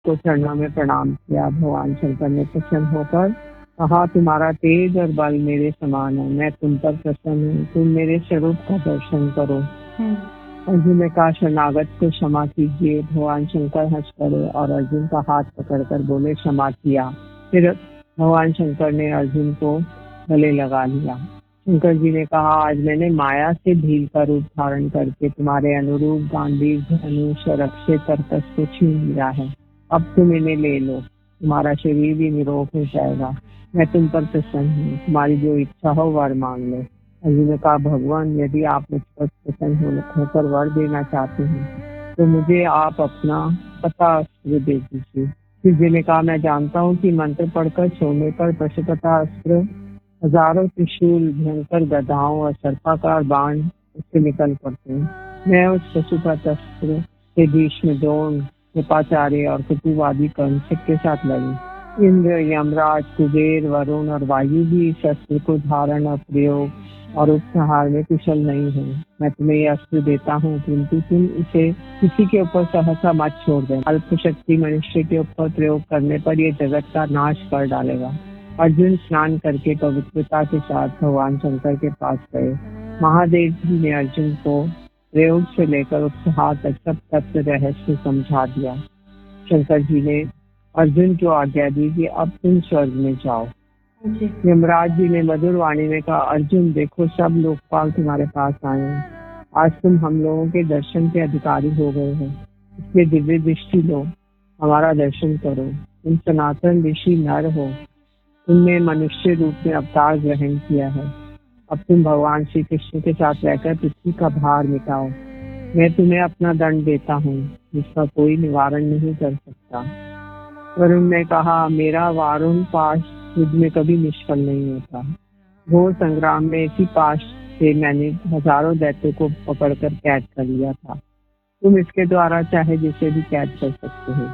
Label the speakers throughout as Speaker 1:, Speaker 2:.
Speaker 1: को चरणों में प्रणाम किया। भगवान शंकर ने प्रसन्न होकर कहा, तुम्हारा तेज और बल मेरे समान है, मैं तुम पर प्रसन्न हूँ, तुम मेरे स्वरूप का दर्शन करो। अर्जुन ने कहा, शरणागत को क्षमा कीजिए। भगवान शंकर हंस पड़े और अर्जुन का हाथ पकड़कर बोले, क्षमा किया। फिर भगवान शंकर ने अर्जुन को गले लगा लिया। शंकर जी ने कहा, आज मैंने माया से भील का रूप धारण करके तुम्हारे अनुरूप गांडीव, धनुष और अक्षय तरकस को छीन लिया है। अब तुम इन्हें ले लो, तुम्हारा शरीर भी निरोग हो जाएगा। मैं तुम पर प्रसन्न हूँ, तुम्हारी जो इच्छा हो वर मांग लो। अर्जुन ने कहा, भगवान यदि आप मुझ पर प्रसन्न होकर वर देना चाहते हैं तो मुझे आप अपना पता अस्त्र दे दीजिए। शिव जी ने कहा, मैं जानता हूँ कि मंत्र पढ़कर छोड़ने पर पशुपता अस्त्र, हजारों त्रिशूल, भयंकर गदाओं और सर्पाकार बाण उससे निकल पड़ते हैं। मैं उस पशुपत अस्त्र से भीष्म, द्रोण, कृपाचार्य और कुतुवादी कर्ण के साथ लड़ी। इंद्र, यमराज, कुबेर, वरुण और वायु भी इस अस्त्र को धारण और प्रयोग और उपसंहार में कुशल नहीं है। मैं तुम्हें यह अस्त्र देता हूँ, किंतु तुम इसे किसी के ऊपर सहसा मत छोड़ देना। अल्प शक्ति मनुष्य के ऊपर प्रयोग करने पर यह जगत का नाश कर डालेगा। अर्जुन स्नान करके पवित्रता के साथ भगवान शंकर के पास गए। महादेव जी ने अर्जुन को प्रयोग से लेकर उपसंहार तक सब तत्व रहस्य समझा दिया। शंकर जी ने अर्जुन को आज्ञा दी कि अब तुम स्वर्ग में जाओ। यमराज जी ने मधुर वाणी में कहा, अर्जुन देखो, सब लोकपाल तुम्हारे पास आए हैं। आज तुम हम लोगों के दर्शन के अधिकारी हो गए हो, इसलिए दिव्य दृष्टि लो, हमारा दर्शन करो। तुम सनातन ऋषि नर हो, तुमने मनुष्य रूप में अवतार ग्रहण किया है। अब तुम भगवान श्री कृष्ण के साथ रहकर पृथ्वी का भार मिटाओ। मैं तुम्हें अपना दंड देता हूँ, जिसका कोई निवारण नहीं कर सकता। वरुण ने कहा, मेरा वारुण पाश युद्ध में कभी निष्फल नहीं होता। घोर संग्राम में इसी पाश से मैंने हजारों दैत्यों को पकड़कर कैद कर लिया था। तुम इसके द्वारा चाहे जिसे भी कैद कर सकते हो।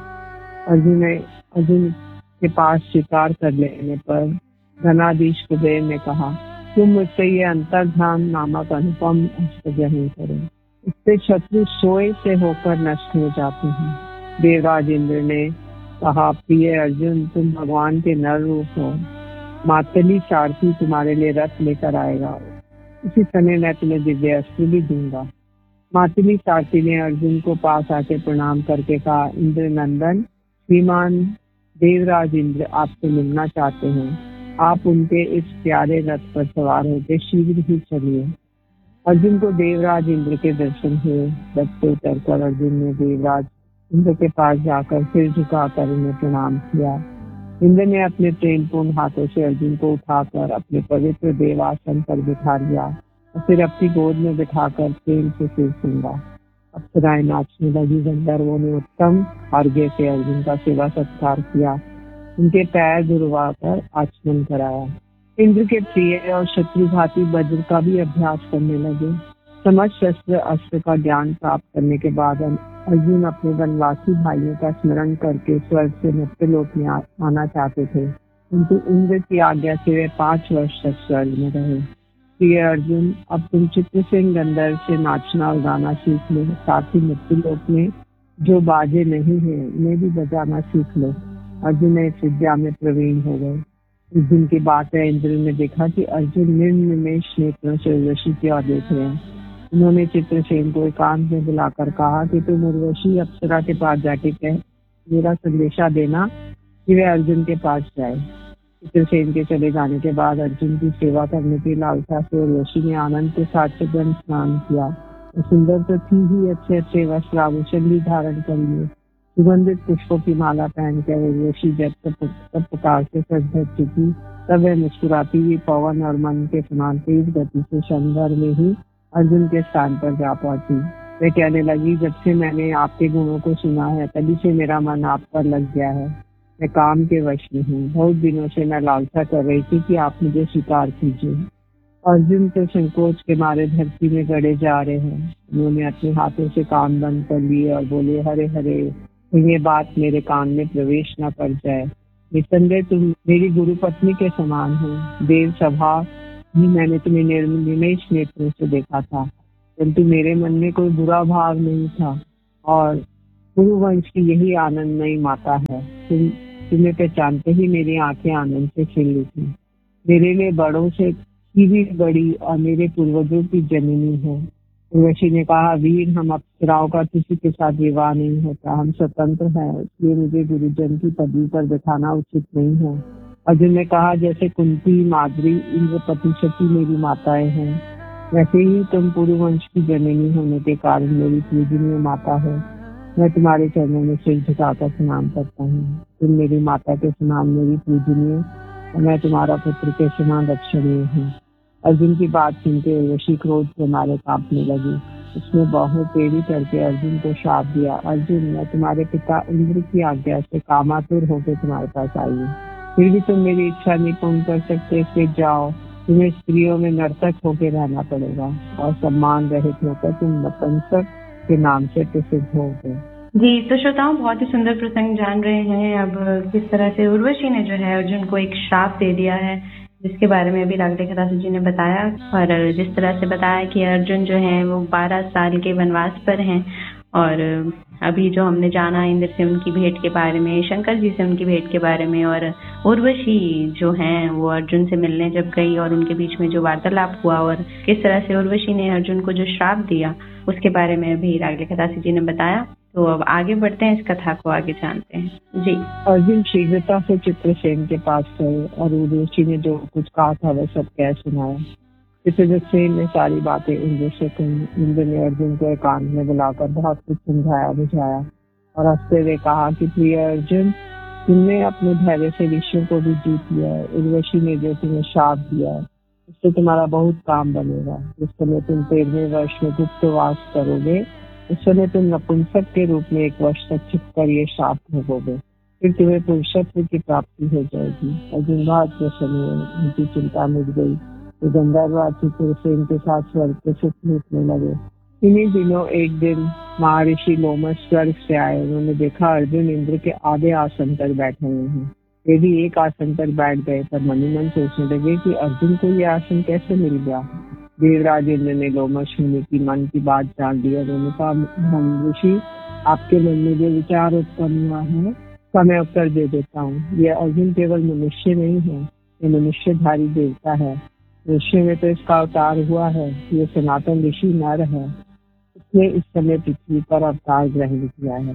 Speaker 1: अर्जुन के पास स्वीकार कर लेने पर धनाधीश कुबेर ने कहा, तुम मुझसे ये अंतर्धान नामक अनुपम अस्त्र ग्रहण करो, इससे शत्रु सोए से होकर नष्ट हो जाते हैं। देवराज इंद्र ने कहा, प्रिय अर्जुन, तुम भगवान के नर रूप हो, मातली सारथी तुम्हारे लिए रथ लेकर आएगा, इसी समय मैं तुम्हें दिव्य अस्त्र भी दूंगा। मातली सारथी ने अर्जुन को पास आके प्रणाम करके कहा, इंद्र नंदन, श्रीमान देवराज इंद्र आपसे मिलना चाहते हैं। आप उनके इस प्यारे रथ पर सवार होकर शीघ्र ही चलिए। अर्जुन को देवराज इंद्र के दर्शन हुए। रथ से उतरकर अर्जुन ने देवराज इंद्र के पास जाकर सिर झुकाकर उन्हें प्रणाम किया। इंद्र ने अपने प्रेमपूर्ण हाथों से अर्जुन को उठाकर अपने पवित्र देवासन पर बिठा लिया और फिर अपनी गोद में बिठाकर प्रेम से सिर सूंघा। अप्सराएं नाचने लगी। गंधर्वों ने उत्तम अर्घ्य से अर्जुन का सेवा सत्कार किया, उनके पैर धुलवाकर आचमन कराया। इंद्र के प्रिय और शत्रुघाती वज्र का भी अभ्यास करने लगे। समस्त शस्त्र अस्त्र का ज्ञान प्राप्त करने के बाद अर्जुन अपने वनवासी भाइयों का स्मरण करके स्वर्ग से मृत्युलोक में आना चाहते थे, किंतु इंद्र की आज्ञा से वे 5 वर्ष तक स्वर्ग में रहे। प्रिय अर्जुन, अब तुम चित्रसेन गंधर्व से नाचना और गाना सीख लो, साथ ही मृत्युलोक में जो बाजे नहीं है उन्हें भी बजाना सीख लो। अर्जुन इस विद्या में प्रवीण हो गए। इस दिन की बात है, इंद्र ने देखा कि अर्जुन निर्निमेष नेत्रों से उर्वशी की ओर देख रहे हैं। उन्होंने चित्रसेन को एकांत में बुलाकर कहा कि तुम उर्वशी अप्सरा के पास जाके कह, मेरा संदेशा देना कि वे अर्जुन के पास जाए। चित्रसेन के चले जाने के बाद अर्जुन की सेवा करने की लालसा से उर्वशी ने आनंद के साथ सुगंध स्नान किया। सुंदर तो थी ही, अच्छे अच्छे वस्त्र आभूषण भी धारण कर लिए। सुगंधित पुष्पों की माला पहनकर उर्वशी जब सब प्रकार से सज धज चुकी, तब वह मुस्कुराती हुई पवन और मन के समान तेज गति से क्षण भर में ही अर्जुन के स्थान पर जा पहुंची। वे कहने लगी, जब से मैंने आपके गुणों को सुना है तभी से मेरा मन आप पर लग गया है। मैं काम के वश में हूँ। बहुत दिनों से मैं लालसा कर रही थी कि आप मुझे स्वीकार कीजिए। अर्जुन तो संकोच के मारे धरती में गड़े जा रहे हैं। उन्होंने अपने हाथों से कान बंद कर लिए और बोले, हरे हरे, ये बात मेरे कान में प्रवेश न कर जाए। निसंदेह तुम मेरी गुरु पत्नी के समान हो। देव सभा ही मैंने तुम्हें निर्निमेष नेत्रों से देखा था, परंतु मेरे मन में कोई बुरा भाव नहीं था और पुरुवंश की यही आनंदमयी माता है। तुम्हें पहचानते ही मेरी आंखें आनंद से खिल उठी। मेरे लिए बड़ों से की भी बड़ी और मेरे पूर्वजों की जननी है। उर्वशी ने कहा, वीर, हम अप्सराओं का किसी के साथ विवाह नहीं होता, हम स्वतंत्र हैं, इसलिए मुझे गुरुजन की पदवी पर बिठाना उचित नहीं है। अर्जुन ने कहा, जैसे कुंती, माद्री, इंद्रपति, शची मेरी माताएं हैं, वैसे ही तुम पुरुवंश की जननी होने के कारण मेरी पूजनीय माता है। मैं तुम्हारे चरणों में सिर झुकाकर प्रणाम करता हूँ। तुम मेरी माता के समान मेरी पूजनीय और मैं तुम्हारा पुत्र के समान रक्षणीय हूँ। अर्जुन की बात सुनते उर्वशी क्रोध से मारे कांपने लगी। उसने बाहों टेढ़ी करके अर्जुन को श्राप दिया, अर्जुन, मैं तुम्हारे पिता इंद्र की आज्ञा से कामातुर होकर तुम्हारे पास आई हूँ, फिर भी तुम मेरी इच्छा नहीं पूर्ण कर सकते, इसलिए जाओ, तुम्हें स्त्रियों में नर्तक होकर रहना पड़ेगा और सम्मान रहित होकर तुम नपुंसक के नाम से प्रसिद्ध होगे।
Speaker 2: जी, तो श्रोताओं, बहुत ही सुंदर प्रसंग जान रहे हैं अब किस तरह से उर्वशी ने जो है अर्जुन को एक श्राप दे दिया है, जिसके बारे में अभी रागदेव दास जी ने बताया। और जिस तरह से बताया कि अर्जुन जो है वो 12 साल के वनवास पर हैं, और अभी जो हमने जाना इंद्र से उनकी भेंट के बारे में, शंकर जी से उनकी भेंट के बारे में, और उर्वशी जो हैं वो अर्जुन से मिलने जब गई और उनके बीच में जो वार्तालाप हुआ और किस तरह से उर्वशी ने अर्जुन को जो श्राप दिया, उसके बारे में अभी रागदेव दास जी ने बताया। तो अब आगे बढ़ते हैं, इस कथा को आगे जानते हैं। जी,
Speaker 1: अर्जुन शीघ्रता से चित्रसेन के पास गए और उर्वशी ने जो कुछ कहा था वह सब कह सुनाया। चित्रसेन ने सारी बातें इंद्र से कही। इंद्र ने अर्जुन को एकांत में बुलाकर बहुत कुछ समझाया बुझाया और हंसते हुए कहा कि प्रिय अर्जुन, तुमने अपने धैर्य से ऋषियों को भी जीत लिया है। उर्वशी ने जो तुम्हें श्राप दिया है उससे तुम्हारा बहुत काम बनेगा। जिस समय तुम 13वें वर्ष में गुप्तवास करोगे, उस समय तुम नपुंसक के रूप में 1 वर्ष तक छिपकर ये श्राप भोगोगे, फिर तुम्हें पुरुषत्व की प्राप्ति हो जाएगी। अर्जुन बहुत प्रसन्न हुए, उनकी चिंता मिट गई। तो गंधर्व चित्रसेन के साथ स्वर्ग के सुख लूटने लगे। इन्हीं दिनों एक दिन महर्षि लोमश स्वर्ग से आए। उन्होंने देखा अर्जुन इंद्र के आधे आसन पर बैठे हुए हैं। वे भी एक आसन पर बैठ गए, पर मन ही मन सोचने लगे कि अर्जुन को ये आसन कैसे मिल गया। देवराज इंद्र ने लोमश मुनि की मन की बात जान ली और उन्होंने कहा, ऋषि, आपके मन में जो विचार उत्पन्न हुआ है उसका मैं उत्तर दे देता हूँ। यह अर्जुन केवल मनुष्य नहीं है, ये मनुष्यधारी देवता है। ऋषि में तो इसका अवतार हुआ है। ये सनातन ऋषि नर है, इसने इस समय पृथ्वी पर अवतार ग्रहण किया है।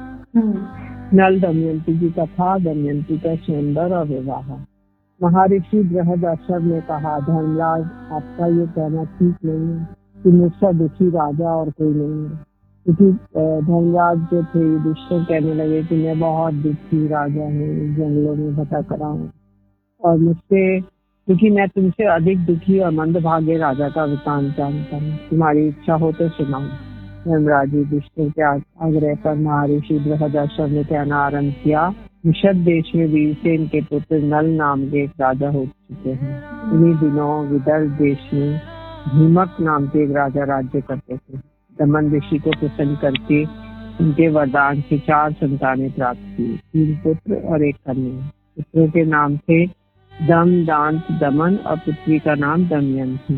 Speaker 1: नल दमयंती की कथा, दमयंती का स्वयंवर और विवाह। महर्षि बृहदाश्व ने कहा, धर्मराज, आपका ये कहना ठीक नहीं है कि मुझसे दुखी राजा और कोई नहीं है। क्योंकि धर्मराज जो थे युधिष्ठिर कहने लगे कि मैं बहुत दुखी राजा हूँ, जंगलों में भटक रहा हूँ और मुझसे, क्योंकि मैं तुमसे अधिक दुखी और मंदभागे राजा का वृतांत जानता हूँ। तुम्हारी इच्छा हो तो सुनाओ। धर्मराज युधिष्ठिर के आग्रह पर महर्षि बृहदाश्व ने कहना आरंभ किया। निषद देश में वीरसेन के पुत्र नल नाम के एक राजा हो चुके हैं। इन्हीं दिनों विदर्भ देश में भीमक नाम के एक राजा राज्य करते थे। दमन ऋषि को प्रसन्न करके उनके वरदान से 4 संतानें प्राप्त की, 3 पुत्र और 1 कन्या। पुत्रों के नाम थे दम, दांत, दमन और पुत्री का नाम दमयंती।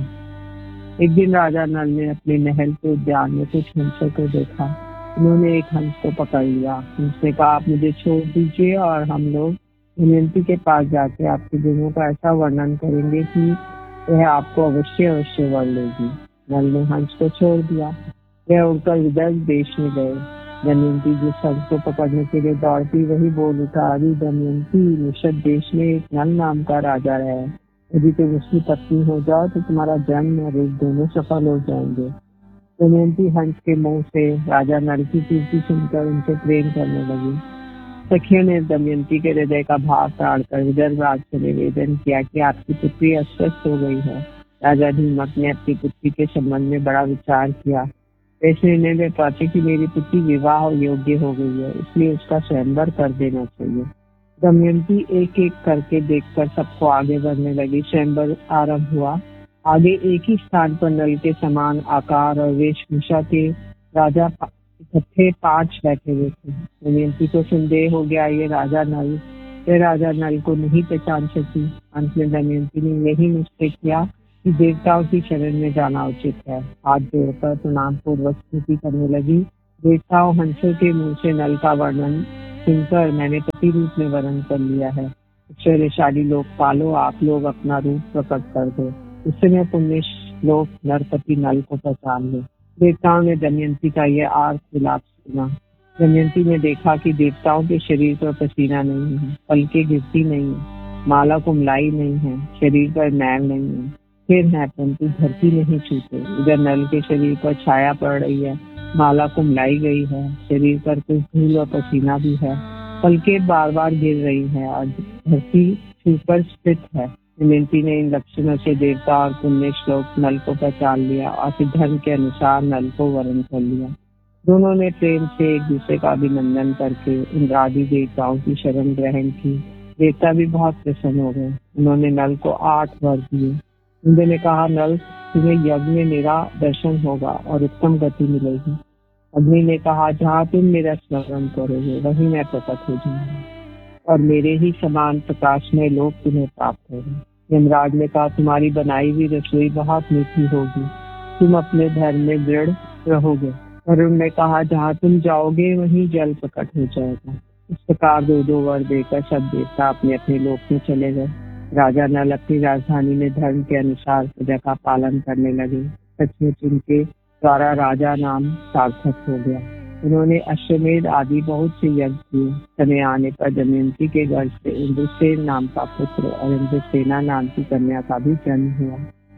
Speaker 1: एक दिन राजा नल ने अपने महल के उद्यान में कुछ हंसों को देखा। उन्होंने एक हंस को पकड़ लिया। उसने कहा, आप मुझे छोड़ दीजिए और हम लोग दमयंती के पास जाके आपके गुणों का ऐसा वर्णन करेंगे कि वह आपको अवश्य वर लेगी। नल ने हंस को छोड़ दिया। वह उड़कर विदर्भ देश में गए। दमयंती जिस हंस को पकड़ने के लिए दौड़ती, वही बोल उठा, अरे दमयंती, निषद देश में एक नल नाम का राजा है। यदि तुम उसकी पत्नी हो जाओ तो तुम्हारा जन्म और रूप दोनों सफल हो जाएंगे। दमयंती हंस के मुंह से राजा नल की कीर्ति सुनकर उनसे प्रेम करने लगी। सखियों ने दमयंती के हृदय का भाव ताड़कर विदर्भ राज से निवेदन किया कि आपकी पुत्री अस्वस्थ हो गई है। राजा भीमक ने अपनी पुत्री के संबंध में बड़ा विचार किया। इस निर्णय में पहुंचे कि मेरी पुत्री विवाह योग्य हो गई है, इसलिए उसका स्वयंवर कर देना चाहिए। दमयंती एक एक करके देखकर सबको आगे बढ़ने लगी। स्वयंवर आरंभ हुआ। आगे एक ही स्थान पर नल के समान आकार और वेशभूषा के राजा इकट्ठे 5 बैठे हुए थे। दमयंती को संदेह हो गया, ये राजा नल। वे राजा नल को नहीं पहचान सकी। अंत में दमयंती ने यही निश्चय किया कि देवताओं की शरण में जाना उचित है। हाथ जोड़कर प्रणाम पूर्वक स्तुति करने लगी। देवताओं हंसों के मुंह से नल का वर्णन सुनकर मैंने पति रूप में वर्ण कर लिया है। ऐश्वर्यशाली लोग पालो, आप लोग अपना रूप प्रकट कर दो, इससे मैं पुण्य लोग नरपति नल को पहचान ले। देवताओं ने दमयंती का यह आर्त विलाप सुना। दमयंती ने देखा कि देवताओं के शरीर पर पसीना नहीं है, पलकें गिरती नहीं है, माला कुमलाई नहीं है, शरीर पर मैल नहीं है, फिर है परंतु धरती नहीं छूते। इधर नल के शरीर पर छाया पड़ रही है, माला कुमलाई गई है, शरीर पर कुछ धूल और पसीना भी है, पलकें बार बार गिर रही है और धरती छूकर स्थित है। दमयंती ने इन लक्षणों से देवता और पुण्य श्लोक नल को पहचान लिया और फिर धर्म के अनुसार नल को वर्ण कर लिया। दोनों ने प्रेम से एक दूसरे का अभिनंदन करके इंद्रादि देवताओं की शरण ग्रहण की। देवता भी बहुत प्रसन्न हो गए। उन्होंने नल को 8 वर दिए। इंद्र ने कहा, नल, तुम्हें यज्ञ में मेरा दर्शन होगा और उत्तम गति मिलेगी। अग्नि ने कहा, जहाँ तुम मेरा स्मरण करोगे वहीं मैं प्रकट हो जाऊंगा और मेरे ही समान प्रकाशमय लोक तुम्हें प्राप्त होगा। यमराज ने कहा, तुम्हारी बनाई हुई रसोई बहुत मीठी होगी, तुम अपने धर्म में दृढ़ रहोगे। वरुण ने कहा, जहाँ तुम जाओगे वहीं जल प्रकट हो जाएगा। इस प्रकार 2-2 वर देकर सब देवता अपने अपने लोक में चले गए। राजा नल अपनी राजधानी में धर्म के अनुसार प्रजा का पालन करने लगे। सचमुच उनके द्वारा राजा नाम सार्थक हो गया। उन्होंने अश्वमेध आदि बहुत से यज्ञ किए। समय आने पर दमयंती के गर्भ से इंद्रसेन नाम का पुत्र और इंद्रसेना नाम की कन्या का भी जन्म हुआ।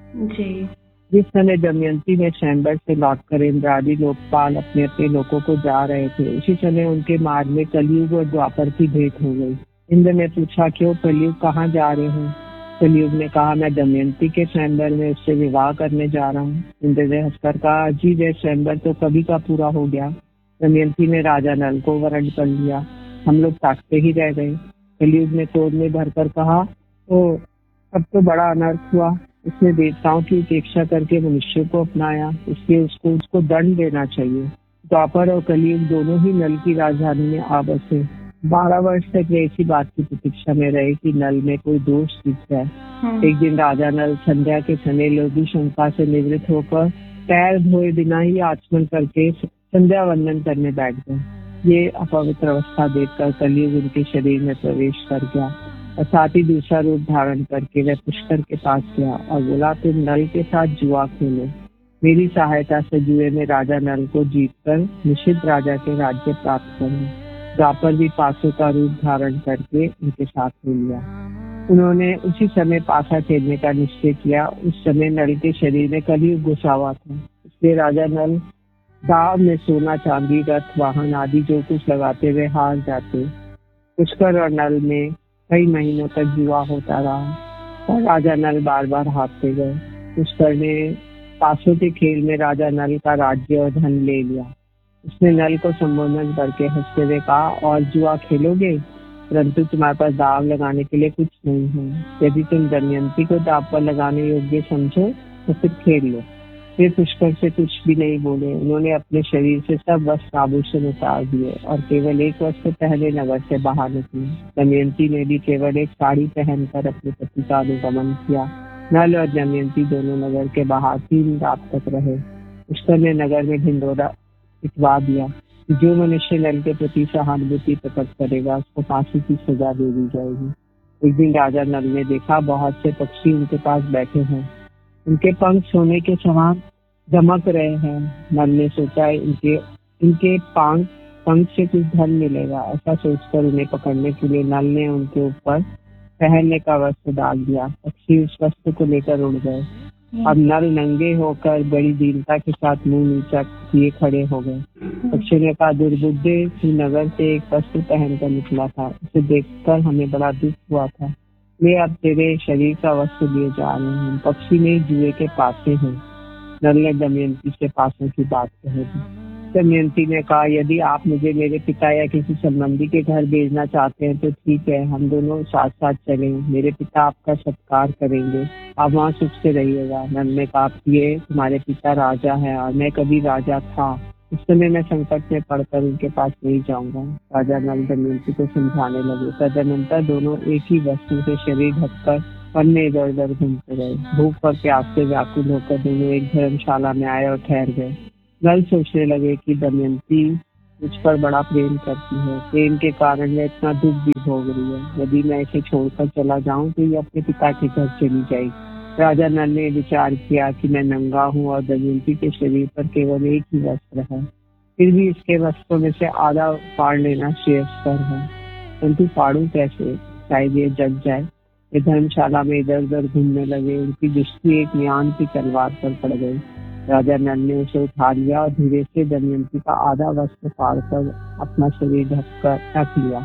Speaker 2: जी।
Speaker 1: जिस समय दमयंती ने स्वयंवर से लौटकर इंद्रादि लोकपाल अपने अपने लोकों को जा रहे थे, उसी समय उनके मार्ग में कलयुग और द्वापर की भेंट हो गई। इंद्र ने पूछा, क्यों कलयुग, कहाँ जा रहे हो? कलयुग ने कहा, मैं दमयंती के स्वयंवर में उससे विवाह करने जा रहा हूँ। इंद्र ने हंसकर कहा, जी वे स्वयंवर तो कभी का पूरा हो गया। दमयंती ने राजा नल को वरण कर लिया, हम लोग ताकते ही रह गए। कलयुग ने क्रोध में भरकर कहा, ओ अब तो बड़ा अनर्थ हुआ। उसने देवताओं की उपेक्षा करके मनुष्य को अपनाया, इसलिए उसको दंड देना चाहिए। द्वापर और कलयुग दोनों ही नल की राजधानी में आ बसे। 12 वर्ष तक वे इसी बात की प्रतीक्षा में रहे कि नल में कोई दोष दिख जाए। एक दिन राजा नल संध्या के समय लोभी शंका से निवृत्त होकर पैर धोए बिना ही आचमन करके संध्या वंदन करने बैठ गए। ये अपवित्र अवस्था देखकर कलयुग उनके शरीर में प्रवेश कर गया और साथ ही दूसरा रूप धारण करके वह पुष्कर के पास गया और बोला, तुम नल के साथ जुआ खेलो। मेरी सहायता से जुए में राजा नल को जीतकर निषिद्ध राजा के राज्य प्राप्त करो। द्वापर भी पासों का रूप धारण करके उनके साथ ले लिया। उन्होंने उसी समय पासा खेलने का निश्चय किया। उस समय नल के शरीर में कलयुग घुसा हुआ था, इसलिए राजा नल दाव में सोना, चांदी, रथ, वाहन आदि जो कुछ लगाते हुए हार जाते। पुष्कर और नल में कई महीनों तक जुआ होता रहा और राजा नल बार बार हारते गए। पुष्कर ने पासों के खेल में राजा नल का राज्य और धन ले लिया। उसने नल को संबोधन करके हंसते हुए कहा, और जुआ खेलोगे, परंतु तुम्हारे पास दाव लगाने के लिए कुछ नहीं है। यदि तुम दमयंती को दाव पर लगाने योग्य समझो तो फिर खेल लो। वे पुष्कर से कुछ भी नहीं बोले। उन्होंने अपने शरीर से सब वस्त्र आभूषण उतार दिए और केवल एक वस्त्र पहले नगर से बाहर निकली। दमयंती ने भी केवल एक साड़ी पहनकर अपने पति का अनुगमन किया। नल और दमयंती दोनों नगर के बाहर 3 रात तक रहे। पुष्कर ने नगर में ढिंढोरा पिटवा दिया कि जो मनुष्य नल के प्रति सहानुभूति प्रकट करेगा उसको फांसी की सजा दे दी जाएगी। एक दिन राजा नल ने देखा बहुत से पक्षी उनके पास बैठे हैं, उनके पंख सोने के समान दमक रहे हैं। नल ने सोचा इनके पंख से कुछ धन मिलेगा। ऐसा सोचकर उन्हें पकड़ने के लिए नल ने उनके ऊपर पहनने का वस्त्र डाल दिया। पक्षी उस वस्त्र को लेकर उड़ गए। अब नल नंगे होकर बड़ी दीनता के साथ मुंह नीचा किए खड़े हो गए। पक्षी ने कहा, दुर्बुद्धे, तू नगर से एक वस्त्र पहनकर निकला था, उसे देखकर हमें बड़ा दुख हुआ था। वे अब तेरे शरीर का वस्त्र लिए जा रहे हैं। पक्षी ने जुए के पासे हैं। नल ने दमयंती से पासों की बात कह दी। दमयंती ने कहा, यदि आप मुझे मेरे पिता या किसी संबंधी के घर भेजना चाहते हैं तो ठीक है, हम दोनों साथ साथ चलें। मेरे पिता आपका सत्कार करेंगे, आप वहाँ सुख से रहिएगा। नल ने कहा, ये तुम्हारे पिता राजा है और मैं कभी राजा था, इस समय मैं संकट में पड़कर उनके पास नहीं जाऊंगा। राजा नल दमयंती को समझाने लगे। तदनंतर दोनों एक ही वस्त्र से शरीर ढककर वन में इधर उधर घूमते रहे। भूख और प्यास से व्याकुल होकर दोनों एक धर्मशाला में आए और ठहर गए। नल सोचने लगे कि दमयंती मुझ पर बड़ा प्रेम करती है, प्रेम के कारण वह इतना दुख भी भोग रही है। यदि मैं इसे छोड़कर चला जाऊं तो ये अपने पिता के घर चली जाएगी। राजा नल ने विचार किया कि मैं नंगा हूँ और दमयंती के शरीर पर केवल एक ही वस्त्र है, फिर भी इसके वस्त्रों में से आधा फाड़ लेना श्रेयस्कर है। परंतु फाड़ू कैसे, शायद ये जग जाए। वे धर्मशाला में इधर उधर घूमने लगे। उनकी दृष्टि एक म्यान की तलवार पर पड़ गई। राजा नल ने उसे उठा लिया और धीरे से दमयंती का आधा वस्त्र फाड़कर अपना शरीर ढककर रख लिया।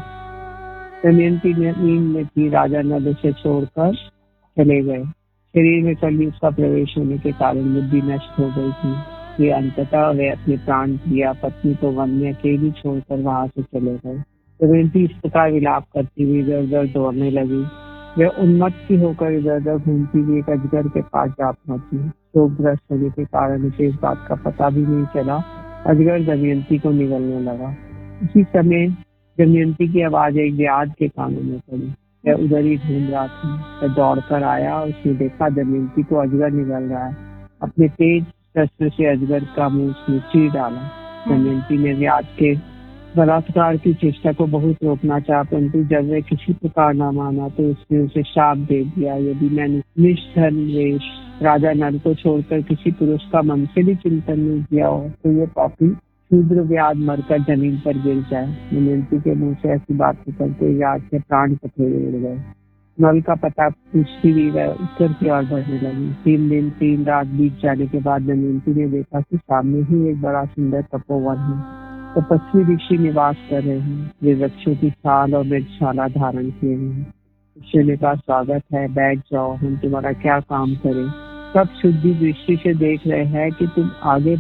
Speaker 1: दमयंती नींद में थी। राजा नल उसे छोड़कर चले गए। शरीर में कलयुग का प्रवेश होने के कारण बुद्धि नष्ट हो गई थी। ये अंततः वे अपने प्राण प्रिया पत्नी को वन में अकेली छोड़कर वहां से चले गए। दमयंती इस प्रकार विलाप करती हुई इधर उधर दौड़ने लगी। वह उन्मत्त होकर इधर उधर घूमती हुई एक अजगर के पास जा पहुंची। शोकग्रस्त होने के कारण उसे इस बात का पता भी नहीं चला। अजगर दमयंती को निगलने लगा। उसी समय दमयंती की आवाज एक व्याध के कानों में पड़ी। वह उधर ही ढूंढ रहा था। वह दौड़कर आया और उसने देखा दमयंती को अजगर निगल रहा है। अपने तेज शस्त्र से अजगर का मुंह उसने चीर डाला। दमयंती ने व्याध के बलात्कार की चेष्टा को बहुत रोकना चाहा, परंतु जब वह किसी प्रकार न माना तो उसने उसे शाप दे दिया। यदि मैंने निष्ठन वेश राजा नल को छोड़कर किसी पुरुष का मन से भी चिंतन नहीं किया हो तो ये पापी शूद्र व्याध मरकर जमीन पर गिर जाए। दमयंती के मुंह से ऐसी बात निकलते व्याध के प्राण कथेरे उड़ गए। नल का पता पूछती हुई वह उत्तर की ओर बढ़ने लगी। 3 दिन 3 रात बीत जाने के बाद दमयंती ने देखा कि सामने ही एक बड़ा सुंदर तपोवन है। तपस्वी ऋषि निवास कर रहे हैं। वे वृक्षों की छाल और मृगशाला धारण किए हुए हैं। ऋषि ने कहा, स्वागत है, बैठ जाओ, हम तुम्हारा क्या काम करें। सब शुद्धि दृष्टि से देख रहे हैं कि तुम्हें आगे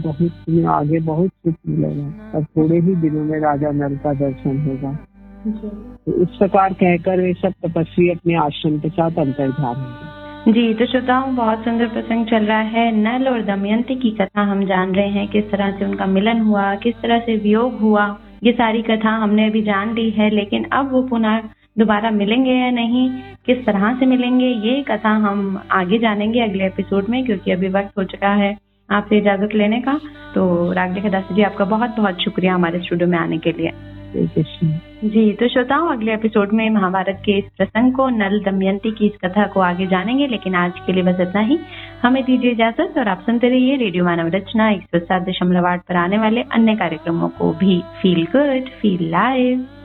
Speaker 1: बहुत सुख मिलेगा और थोड़े ही दिनों में राजा नल का दर्शन होगा। तो इस प्रकार कहकर वे सब तपस्वी अपने आश्रम के साथ अंतर्धान होंगे।
Speaker 2: जी, तो श्रोताओं, बहुत सुंदर प्रसंग चल रहा है। नल और दमयंती की कथा हम जान रहे हैं, किस तरह से उनका मिलन हुआ, किस तरह से वियोग हुआ। ये सारी कथा हमने अभी जान ली है, लेकिन अब वो पुनः दोबारा मिलेंगे या नहीं, किस तरह से मिलेंगे, ये कथा हम आगे जानेंगे अगले एपिसोड में, क्योंकि अभी वक्त हो चुका है आपसे इजाजत लेने का। तो रागदेवी दासी जी, आपका बहुत बहुत शुक्रिया हमारे स्टूडियो में आने के लिए। जी, तो श्रोताओं, अगले एपिसोड में महाभारत के इस प्रसंग को, नल दमयंती की इस कथा को आगे जानेंगे, लेकिन आज के लिए बस इतना ही। हमें दीजिए इजाजत और आप सुनते रहिए रेडियो मानव रचना 107.8 पर आने वाले अन्य कार्यक्रमों को भी। Feel good, feel live.